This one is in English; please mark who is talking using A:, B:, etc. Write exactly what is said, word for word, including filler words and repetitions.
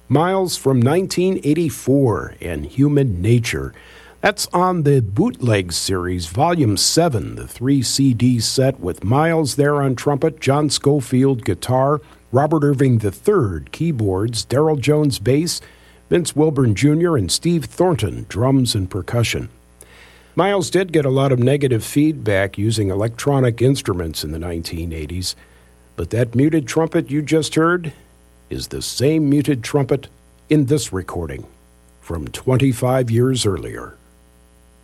A: Miles from nineteen eighty-four and Human Nature. That's on the Bootleg Series, Volume seven, the three C D set with Miles there on trumpet, John Schofield guitar, Robert Irving the third keyboards, Darryl Jones bass, Vince Wilburn Junior and Steve Thornton drums and percussion. Miles did get a lot of negative feedback using electronic instruments in the nineteen eighties, but that muted trumpet you just heard is the same muted trumpet in this recording from twenty-five years earlier.